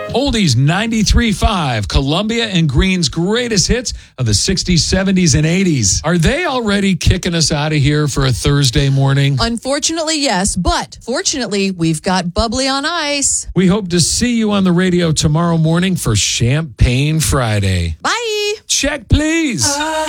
Oldies 93.5, Columbia and Green's greatest hits of the 60s, 70s, and 80s. Are they already kicking us out of here for a Thursday morning? Unfortunately, yes. But fortunately, we've got Bubbly on Ice. We hope to see you on the radio tomorrow morning for Champagne Friday. Bye. Check, please.